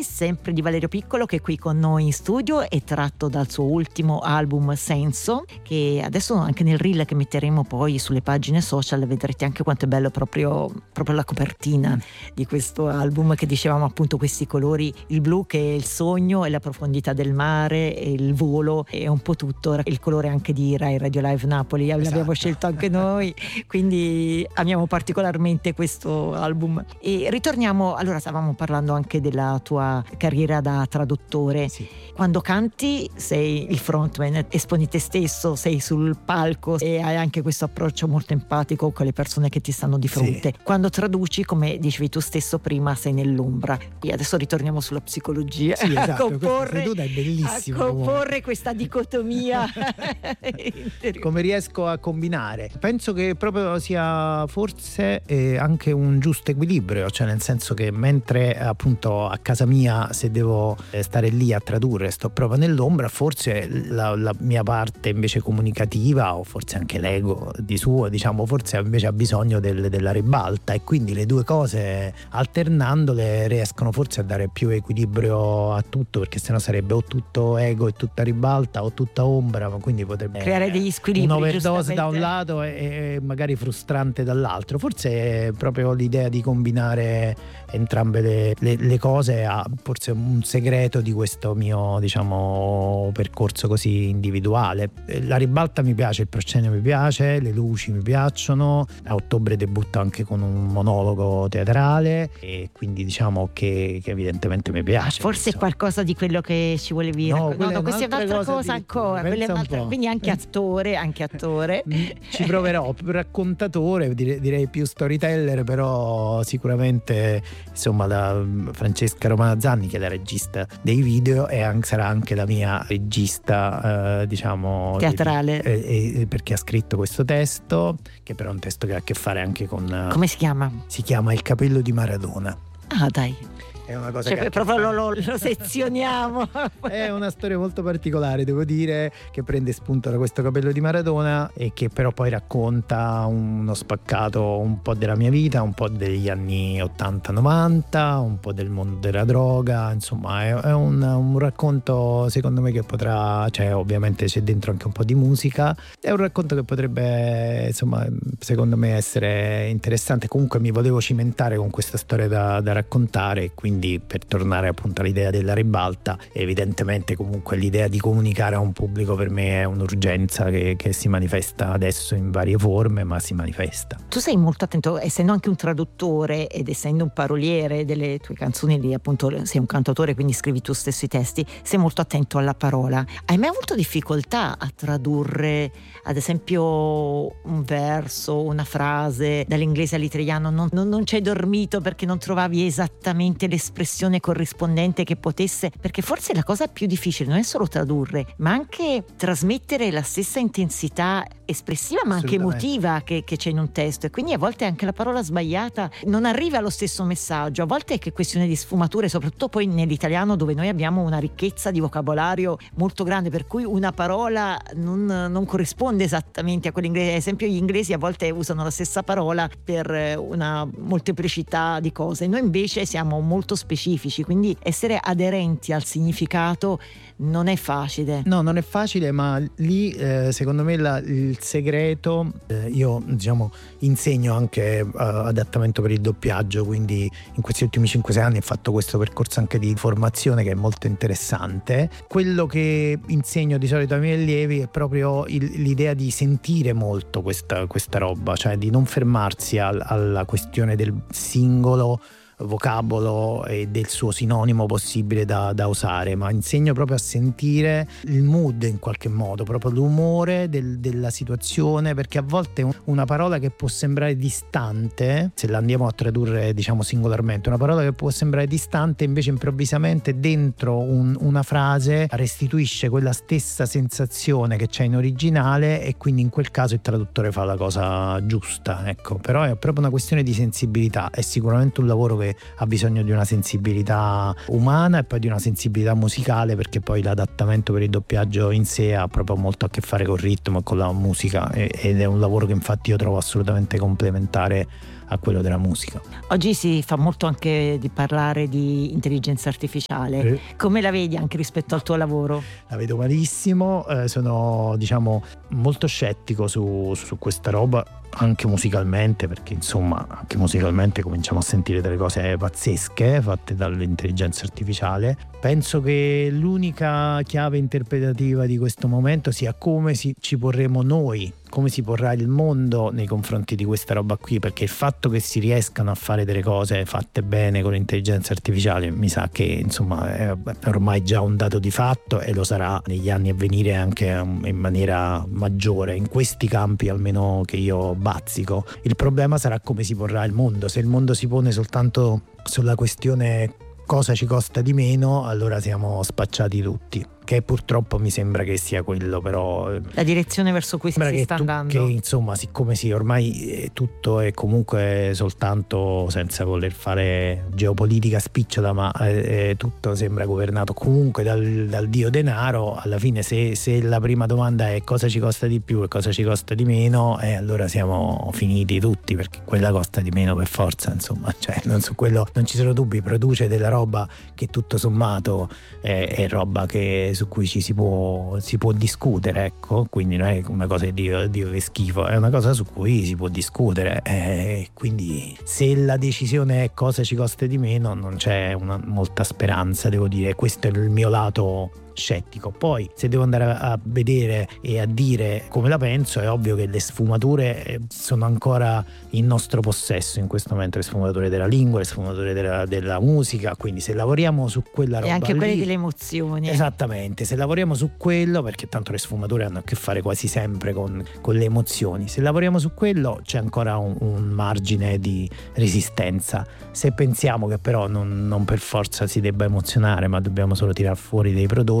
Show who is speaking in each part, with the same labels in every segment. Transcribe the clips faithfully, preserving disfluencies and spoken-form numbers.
Speaker 1: sempre di Valerio Piccolo, che è qui con noi in studio, è tratto dal suo ultimo album Senso, che adesso anche nel reel che metteremo poi sulle pagine social vedrete anche quanto è bello proprio, proprio la copertina mm. di questo album, che dicevamo appunto questi colori, il blu che è il sogno e la profondità del mare e il volo e un po' tutto, il colore anche di Rai Radio Live Napoli, l'abbiamo esatto. scelto anche noi, quindi amiamo particolarmente questo album. E ritorniamo, allora stavamo parlando anche della tua carriera da traduttore.
Speaker 2: Sì.
Speaker 1: Quando canti sei il frontman, esponi te stesso, sei sul palco e hai anche questo approccio molto empatico con le persone che ti stanno di fronte. Sì. Quando traduci, come dicevi tu stesso prima, sei nell'ombra. E adesso ritorniamo sulla psicologia.
Speaker 2: Sì, esatto,
Speaker 1: a comporre,
Speaker 2: è bellissimo,
Speaker 1: a comporre questa dicotomia.
Speaker 2: Come riesco a combinare? Penso che proprio sia forse eh, anche un giusto equilibrio, cioè nel senso che mentre appunto a casa mia, se devo stare lì a tradurre, sto proprio nell'ombra, forse la, la mia parte invece comunicativa, o forse anche l'ego di suo, diciamo, forse invece ha bisogno del, della ribalta, e quindi le due cose alternandole riescono forse a dare più equilibrio a tutto, perché sennò sarebbe o tutto ego e tutta ribalta o tutta ombra, ma quindi potrebbe
Speaker 1: creare degli squilibri,
Speaker 2: un'overdose da un lato e, e magari frustrante dall'altro. Forse è proprio l'idea di combinare entrambe le, le, le cose ha forse un segreto di questo mio, diciamo, percorso così individuale. La ribalta mi piace, il proscenio mi piace, le luci mi piacciono. A ottobre debutto anche con un monologo teatrale, e quindi diciamo che, che evidentemente mi piace.
Speaker 1: Forse
Speaker 2: insomma.
Speaker 1: Qualcosa di quello che ci volevi
Speaker 2: no,
Speaker 1: raccontare. No, questa è un'altra cosa, cosa ancora. Quella è un'altra, quindi anche attore, anche attore.
Speaker 2: Ci proverò, più raccontatore, direi, direi più storyteller, però sicuramente insomma la Francesca Romana Zanni, che è la regista dei video, e anche, sarà anche la mia regista eh, diciamo
Speaker 1: teatrale,
Speaker 2: eh, eh, perché ha scritto questo testo, che però è un testo che ha a che fare anche con,
Speaker 1: come si chiama?
Speaker 2: Si chiama Il capello di Maradona.
Speaker 1: Ah, dai.
Speaker 2: È una cosa
Speaker 1: cioè,
Speaker 2: che
Speaker 1: proprio lo, lo, lo sezioniamo.
Speaker 2: È una storia molto particolare, devo dire, che prende spunto da questo capello di Maradona e che però poi racconta uno spaccato un po' della mia vita, un po' degli anni ottanta novanta, un po' del mondo della droga. Insomma, è, è un, un racconto secondo me che potrà, cioè ovviamente c'è dentro anche un po' di musica, è un racconto che potrebbe, insomma, secondo me essere interessante. Comunque mi volevo cimentare con questa storia da, da raccontare, e quindi per tornare appunto all'idea della ribalta, evidentemente comunque l'idea di comunicare a un pubblico per me è un'urgenza che, che si manifesta adesso in varie forme, ma si manifesta.
Speaker 1: Tu sei molto attento, essendo anche un traduttore ed essendo un paroliere delle tue canzoni, lì appunto sei un cantautore, quindi scrivi tu stesso i testi, sei molto attento alla parola. Hai mai avuto difficoltà a tradurre ad esempio un verso, una frase dall'inglese all'italiano? Non, non, non ci hai dormito perché non trovavi esattamente l'espressione corrispondente che potesse, perché forse la cosa più difficile non è solo tradurre, ma anche trasmettere la stessa intensità espressiva ma anche emotiva che, che c'è in un testo, e quindi a volte anche la parola sbagliata non arriva allo stesso messaggio. A volte è che è questione di sfumature, soprattutto poi nell'italiano, dove noi abbiamo una ricchezza di vocabolario molto grande, per cui una parola non, non corrisponde esattamente a quell'inglese. Ad esempio gli inglesi a volte usano la stessa parola per una molteplicità di cose, noi invece siamo molto specifici, quindi essere aderenti al significato non è facile.
Speaker 2: No, non è facile, ma lì eh, secondo me la, il segreto, eh, io diciamo insegno anche uh, adattamento per il doppiaggio, quindi in questi ultimi cinque sei anni ho fatto questo percorso anche di formazione che è molto interessante. Quello che insegno di solito ai miei allievi è proprio il, l'idea di sentire molto questa, questa roba, cioè di non fermarsi al, alla questione del singolo vocabolo e del suo sinonimo possibile da, da usare, ma insegno proprio a sentire il mood, in qualche modo, proprio l'umore del, della situazione, perché a volte una parola che può sembrare distante, se la andiamo a tradurre diciamo singolarmente, una parola che può sembrare distante invece improvvisamente dentro un, una frase restituisce quella stessa sensazione che c'è in originale, e quindi in quel caso il traduttore fa la cosa giusta, ecco. Però è proprio una questione di sensibilità, è sicuramente un lavoro che ha bisogno di una sensibilità umana e poi di una sensibilità musicale, perché poi l'adattamento per il doppiaggio in sé ha proprio molto a che fare col ritmo e con la musica, ed è un lavoro che infatti io trovo assolutamente complementare a quello della musica.
Speaker 1: Oggi si fa molto anche di parlare di intelligenza artificiale, eh. come la vedi anche rispetto al tuo lavoro?
Speaker 2: La vedo malissimo, eh, sono diciamo molto scettico su, su questa roba, anche musicalmente, perché insomma anche musicalmente cominciamo a sentire delle cose pazzesche fatte dall'intelligenza artificiale. Penso che l'unica chiave interpretativa di questo momento sia come si, ci porremo noi, come si porrà il mondo nei confronti di questa roba qui, perché il fatto che si riescano a fare delle cose fatte bene con l'intelligenza artificiale mi sa che insomma è ormai già un dato di fatto, e lo sarà negli anni a venire anche in maniera maggiore in questi campi, almeno che io bazzico. Il problema sarà come si porrà il mondo. Se il mondo si pone soltanto sulla questione cosa ci costa di meno, allora siamo spacciati tutti, che purtroppo mi sembra che sia quello, però
Speaker 1: la direzione verso cui si sta
Speaker 2: tu,
Speaker 1: andando.
Speaker 2: Che insomma, siccome sì, ormai tutto è comunque soltanto, senza voler fare geopolitica spicciola, ma eh, tutto sembra governato comunque dal, dal dio denaro. Alla fine se, se la prima domanda è cosa ci costa di più e cosa ci costa di meno, eh, allora siamo finiti tutti, perché quella costa di meno per forza, insomma, cioè non su quello non ci sono dubbi, produce della roba che tutto sommato è, è roba che su cui ci si può, si può discutere, ecco, quindi non è una cosa di Dio, Dio che schifo, è una cosa su cui si può discutere, eh, quindi se la decisione è cosa ci costa di meno non c'è una, molta speranza, devo dire. Questo è il mio lato scettico. Poi se devo andare a vedere e a dire come la penso, è ovvio che le sfumature sono ancora in nostro possesso in questo momento, le sfumature della lingua, le sfumature della, della musica, quindi se lavoriamo su quella roba
Speaker 1: e anche
Speaker 2: lì,
Speaker 1: quelle delle emozioni,
Speaker 2: esattamente, se lavoriamo su quello, perché tanto le sfumature hanno a che fare quasi sempre con, con le emozioni, se lavoriamo su quello c'è ancora un, un margine di resistenza. Se pensiamo che però non, non per forza si debba emozionare, ma dobbiamo solo tirar fuori dei prodotti,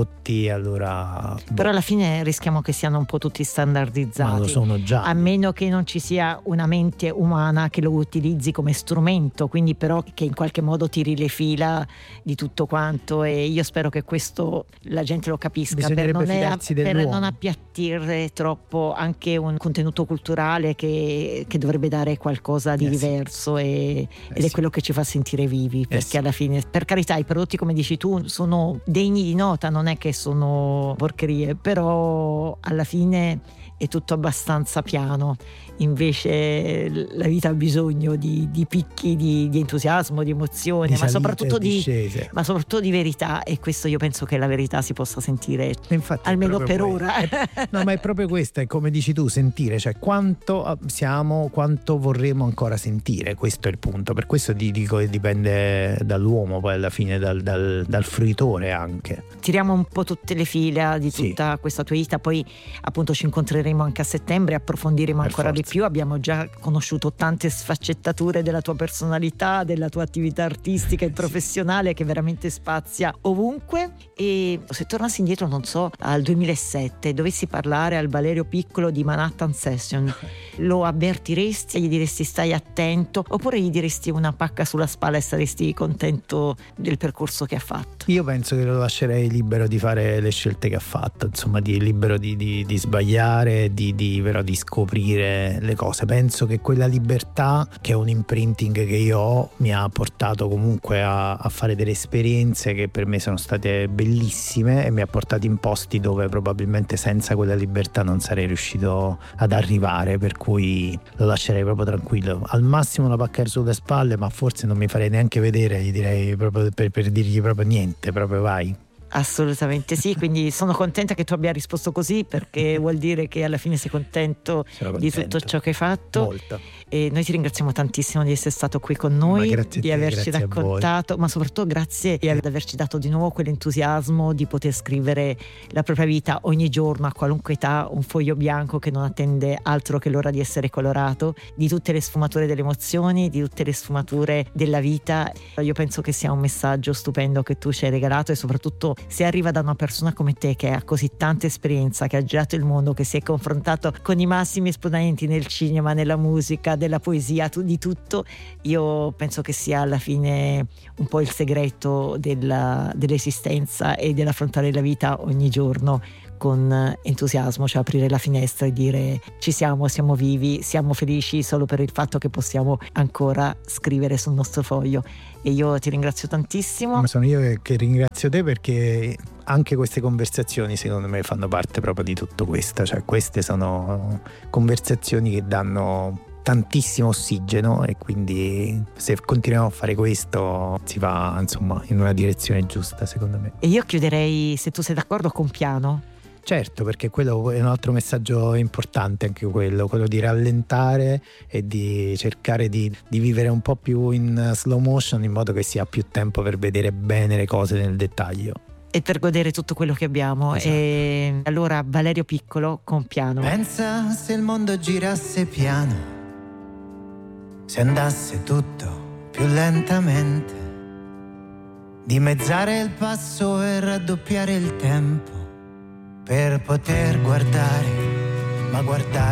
Speaker 2: allora boh.
Speaker 1: Però alla fine rischiamo che siano un po' tutti standardizzati,
Speaker 2: ma lo sono già,
Speaker 1: a meno che non ci sia una mente umana che lo utilizzi come strumento, quindi però che in qualche modo tiri le fila di tutto quanto, e io spero che questo la gente lo capisca, per non, è, per non appiattire troppo anche un contenuto culturale che, che dovrebbe dare qualcosa di eh diverso sì. e, eh ed è sì. quello che ci fa sentire vivi, perché eh sì. alla fine, per carità, i prodotti come dici tu sono degni di nota, non è che sono porcherie, però alla fine è tutto abbastanza piano. Invece la vita ha bisogno di, di picchi di, di entusiasmo, di emozione, di ma, soprattutto di, ma soprattutto di verità, e questo io penso che la verità si possa sentire. Infatti, almeno per
Speaker 2: poi,
Speaker 1: ora
Speaker 2: è, no, ma è proprio questo, è come dici tu, sentire, cioè quanto siamo, quanto vorremo ancora sentire, questo è il punto. Per questo ti dico che dipende dall'uomo, poi alla fine dal, dal, dal fruitore anche.
Speaker 1: Tiriamo un po' tutte le fila di tutta sì. questa tua vita, poi appunto ci incontreremo anche a settembre, approfondiremo per ancora forza. di più. Abbiamo già conosciuto tante sfaccettature della tua personalità, della tua attività artistica e professionale, che veramente spazia ovunque. E se tornassi indietro, non so, al duemilasette, dovessi parlare al Valerio piccolo di Manhattan Session, lo avvertiresti, gli diresti stai attento, oppure gli diresti una pacca sulla spalla e saresti contento del percorso che ha fatto?
Speaker 2: Io penso che lo lascerei libero di fare le scelte che ha fatto, insomma, di, libero di, di, di sbagliare, di, di, però di scoprire le cose. Penso che quella libertà, che è un imprinting che io ho, mi ha portato comunque a, a fare delle esperienze che per me sono state bellissime, e mi ha portato in posti dove probabilmente senza quella libertà non sarei riuscito ad arrivare, per cui lo lascerei proprio tranquillo. Al massimo la pacca sulle spalle, ma forse non mi farei neanche vedere, gli direi proprio per, per dirgli proprio niente, proprio vai.
Speaker 1: Assolutamente sì, quindi sono contenta che tu abbia risposto così, perché vuol dire che alla fine sei contento, contento di tutto ciò che hai fatto.
Speaker 2: Molto.
Speaker 1: E noi ti ringraziamo tantissimo di essere stato qui con noi,
Speaker 2: di
Speaker 1: te, averci raccontato, ma soprattutto grazie di averci dato di nuovo quell'entusiasmo di poter scrivere la propria vita ogni giorno, a qualunque età, un foglio bianco che non attende altro che l'ora di essere colorato, di tutte le sfumature delle emozioni, di tutte le sfumature della vita. Io penso che sia un messaggio stupendo che tu ci hai regalato, e soprattutto se arriva da una persona come te che ha così tanta esperienza, che ha girato il mondo, che si è confrontato con i massimi esponenti nel cinema, nella musica, della poesia, di tutto, io penso che sia alla fine un po' il segreto della, dell'esistenza e dell'affrontare la vita ogni giorno con entusiasmo, cioè aprire la finestra e dire ci siamo, siamo vivi, siamo felici solo per il fatto che possiamo ancora scrivere sul nostro foglio. E io ti ringrazio tantissimo.
Speaker 2: Ma sono io che ringrazio te, perché anche queste conversazioni secondo me fanno parte proprio di tutto questo, cioè queste sono conversazioni che danno tantissimo ossigeno, e quindi se continuiamo a fare questo si va insomma in una direzione giusta, secondo me.
Speaker 1: E io chiuderei, se tu sei d'accordo, con Piano.
Speaker 2: Certo, perché quello è un altro messaggio importante, anche quello, quello di rallentare e di cercare di, di vivere un po' più in slow motion, in modo che si ha più tempo per vedere bene le cose nel dettaglio.
Speaker 1: E per godere tutto quello che abbiamo. Esatto. E allora Valerio Piccolo con Piano.
Speaker 3: Pensa se il mondo girasse piano, se andasse tutto più lentamente, dimezzare il passo e raddoppiare il tempo per poter guardare, ma guardare